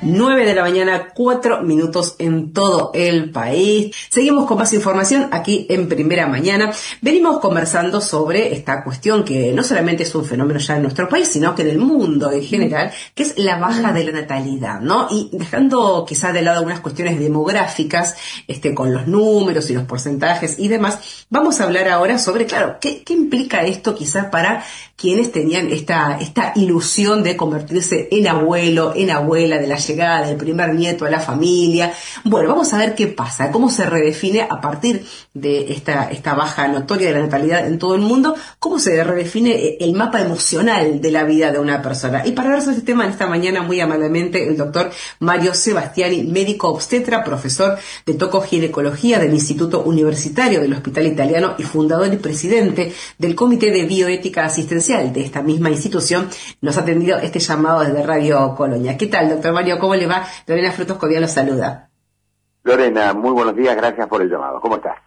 9 de la mañana, 4 minutos en todo el país. Seguimos con más información aquí en Primera Mañana. Venimos conversando sobre esta cuestión que no solamente es un fenómeno ya en nuestro país, sino que en el mundo en general, que es la baja de la natalidad, ¿no? Y dejando quizás de lado algunas cuestiones demográficas, con los números y los porcentajes y demás, vamos a hablar ahora sobre, claro, qué implica esto quizás para quienes tenían esta ilusión de convertirse en abuelo, en abuela, de la llegada del primer nieto a la familia. Bueno, vamos a ver qué pasa, cómo se redefine a partir de esta baja notoria de la natalidad en todo el mundo, cómo se redefine el mapa emocional de la vida de una persona. Y para hablar sobre este tema en esta mañana, muy amablemente, el doctor Mario Sebastiani, médico obstetra, profesor de tocoginecología del Instituto Universitario del Hospital Italiano y fundador y presidente del Comité de Bioética Asistencial de esta misma institución, nos ha atendido este llamado desde Radio Colonia. ¿Qué tal, doctor Mario? ¿Cómo le va? Lorena Frutos Codial los saluda. Lorena, muy buenos días, gracias por el llamado. ¿Cómo estás?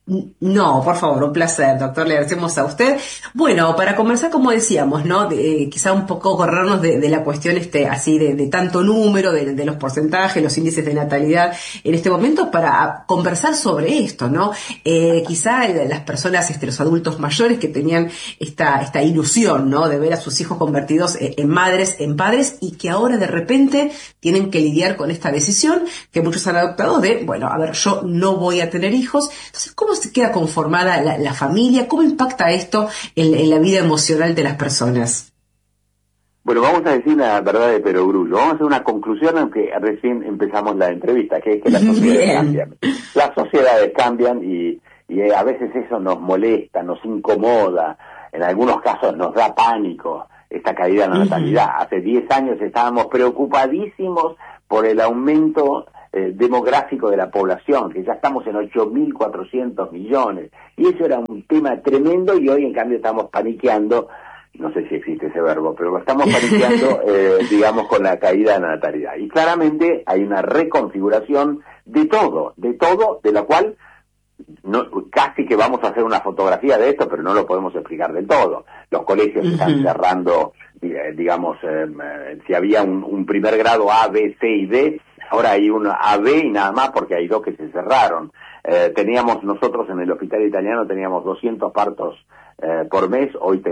No, por favor, un placer, doctor, le agradecemos a usted. Bueno, para conversar, como decíamos, ¿no? Quizá un poco corrernos de la cuestión así de tanto número, de los porcentajes, los índices de natalidad en este momento, para conversar sobre esto, ¿no? Quizá las personas, los adultos mayores que tenían esta ilusión, ¿no? De ver a sus hijos convertidos en madres, en padres, y que ahora de repente tienen que lidiar con esta decisión que muchos han adoptado de, bueno, a ver, yo no voy a tener hijos. Entonces, ¿cómo se queda conformada la familia? ¿Cómo impacta esto en la vida emocional de las personas? Bueno, vamos a decir la verdad de perogrullo. Vamos a hacer una conclusión, aunque recién empezamos la entrevista, que es que las sociedades cambian. Las sociedades cambian y a veces eso nos molesta, nos incomoda, en algunos casos nos da pánico esta caída en la natalidad. Hace 10 años estábamos preocupadísimos por el aumento demográfico de la población, que ya estamos en 8.400 millones, y eso era un tema tremendo, y hoy en cambio estamos paniqueando, no sé si existe ese verbo, pero estamos paniqueando, digamos, con la caída de la natalidad. Y claramente hay una reconfiguración de todo, de la cual no, casi que vamos a hacer una fotografía de esto, pero no lo podemos explicar del todo. Los colegios están cerrando, digamos, si había un primer grado A, B, C y D, ahora hay un AB y nada más, porque hay dos que se cerraron. Teníamos nosotros en el Hospital Italiano, teníamos 200 partos por mes, hoy